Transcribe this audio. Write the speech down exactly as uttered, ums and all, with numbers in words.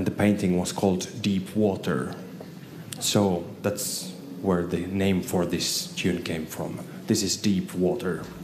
and the painting was called Deep Water. So that's where the name for this tune came from. This is Deep Water.